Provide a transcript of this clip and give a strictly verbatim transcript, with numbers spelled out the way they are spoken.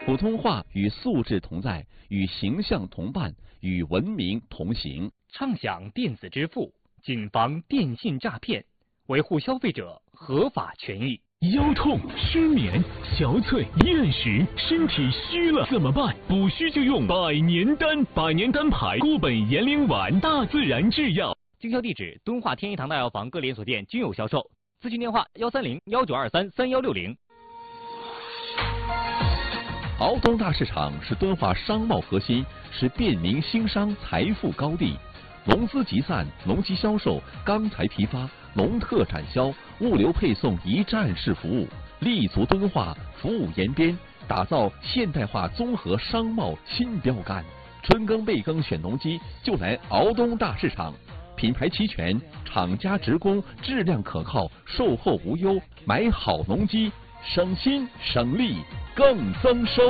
普通话与素质同在，与形象同伴，与文明同行。 畅享电子支付，谨防电信诈骗，维护消费者合法权益。 腰痛、失眠、憔悴、厌食，身体虚了怎么办？补虚就用百年丹，百年丹牌固本延龄丸，大自然制药。 经销地址：敦化天一堂大药房各连锁店均有销售。咨询电话：幺三零幺九二三三幺六零。 敖东大市场是敦化商贸核心，是便民兴商财富高地。农资集散、农机销售、钢材批发、农特产销、物流配送一站式服务，立足敦化，服务延边，打造现代化综合商贸新标杆。春耕备耕选农机，就来敖东大市场。品牌齐全，厂家直供，质量可靠，售后无忧，买好农机，省心省力更增收。